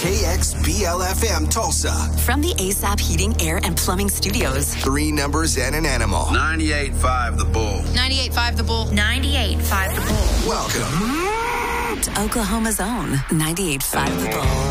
KXBL-FM Tulsa. From the ASAP Heating, Air, and Plumbing Studios. 3 numbers and an animal. 98.5 The Bull. 98.5 The Bull. 98.5 The Bull. Welcome to Oklahoma's own 98.5 The Bull.